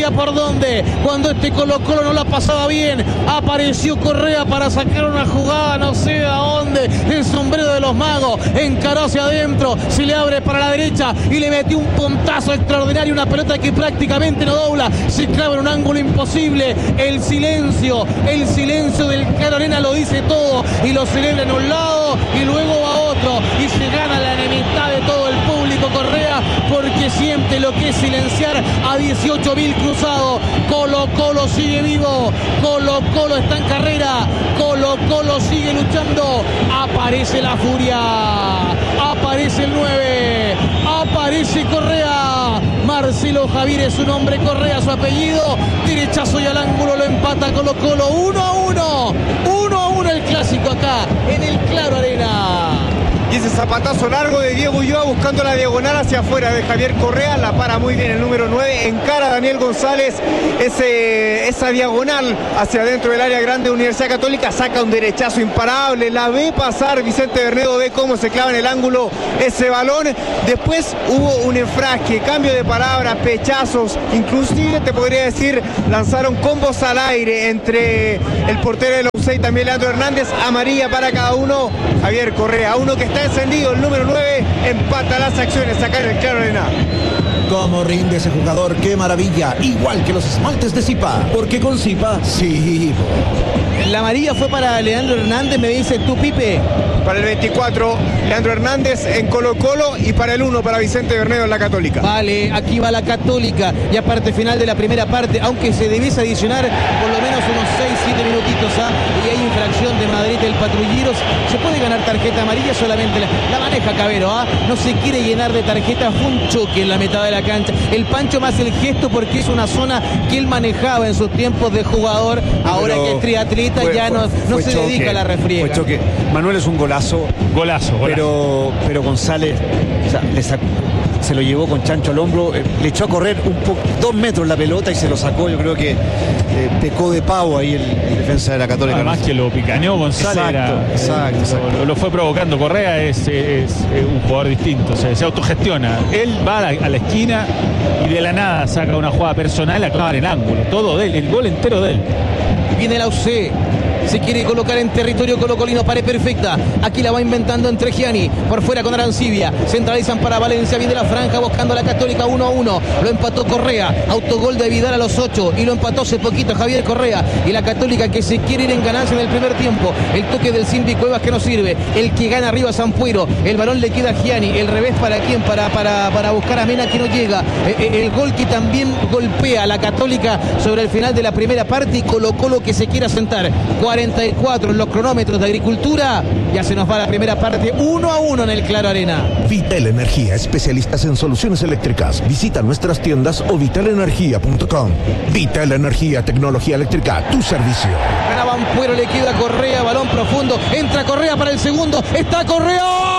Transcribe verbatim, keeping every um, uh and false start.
sabía por dónde. Cuando este Colo Colo no la pasaba bien, apareció Correa para sacar una jugada, no sé a dónde, el sombrero de los magos, encaró hacia adentro, se le abre para la derecha y le metió un puntazo extraordinario, una pelota que prácticamente no dobla, se clava en un ángulo imposible. El silencio, el silencio del Claro Arena lo dice todo, y lo celebra en un lado y luego va a otro, y se gana la enemistad de todo el público Correa, porque siente lo que es silenciar a dieciocho mil cruzados. Colo Colo sigue vivo, Colo Colo está en carrera, Colo Colo sigue luchando. Aparece la furia, aparece el nueve, aparece Correa. Marcelo Javier es su nombre, Correa su apellido. Derechazo y al ángulo lo empata Colo Colo. uno a uno, uno a uno el clásico acá en el Claro Arena. Y ese zapatazo largo de Diego Ulloa buscando la diagonal hacia afuera de Javier Correa, la para muy bien el número nueve, encara a Daniel González, ese, esa diagonal hacia adentro del área grande de Universidad Católica, saca un derechazo imparable, la ve pasar Vicente Bernedo, ve cómo se clava en el ángulo ese balón. Después hubo un enfrasque, cambio de palabras, pechazos, inclusive te podría decir, lanzaron combos al aire entre el portero de la U C y también Leandro Hernández, amarilla para cada uno. Javier Correa, uno que está encendido, el número nueve, empata las acciones acá en el Claro Arena. ¿Cómo rinde ese jugador? ¡Qué maravilla! Igual que los esmaltes de Zipa. Porque con Zipa, sí. La amarilla fue para Leandro Hernández, me dice tú, Pipe. Para el veinticuatro, Leandro Hernández en Colo Colo, y para el uno, para Vicente Bernedo en la Católica. Vale, aquí va la Católica, ya parte final de la primera parte, aunque se debiese adicionar por lo menos unos seis siete minutitos, ¿ah? Y hay infracción de Madrid del Patrulleros. Se puede ganar tarjeta amarilla, solamente la, la maneja Cabero, ¿ah? No se quiere llenar de tarjetas, fue un choque en la mitad de la cancha. El Pancho más el gesto porque es una zona que él manejaba en sus tiempos de jugador, ahora que es triatleta fue, ya fue, no, no se choque, dedica a la refriega. Fue choque. Manuel es un golazo. Golazo, golazo. Pero, pero González, o sea, le sacó, se lo llevó con chancho al hombro, eh, le echó a correr un poco, dos metros la pelota y se lo sacó. Yo creo que eh, pecó de pavo ahí el, el defensa de la Católica. Además que lo picaneó González. Exacto, era, exacto, eh, exacto. Lo, lo fue provocando. Correa es, es, es un jugador distinto, o sea, se autogestiona. Él va a la, a la esquina y de la nada saca una jugada personal a clavar el ángulo. Todo de él, el gol entero de él. Viene la U C. Se quiere colocar en territorio colocolino, pared perfecta. Aquí la va inventando entre Gianni. Por fuera con Arancibia. Centralizan para Valencia. Viene la franja buscando a la Católica uno a uno. Lo empató Correa. Autogol de Vidal a los ocho. Y lo empató hace poquito Javier Correa. Y la Católica que se quiere ir en ganancia en el primer tiempo. El toque del Simbi Cuevas que no sirve. El que gana arriba Sampuero. El balón le queda a Gianni. El revés para quién? Para, para, para buscar a Mena que no llega. El, el gol que también golpea a la Católica sobre el final de la primera parte. Y Colo Colo que se quiere asentar. cuarenta y cuatro en los cronómetros de Agricultura. Ya se nos va la primera parte, uno a uno en el Claro Arena. Vitel Energía, especialistas en soluciones eléctricas. Visita nuestras tiendas o vitel energía punto com. Vitel Energía, tecnología eléctrica, tu servicio. Gana Vanpuero, le queda Correa, balón profundo. Entra Correa para el segundo. Está Correa.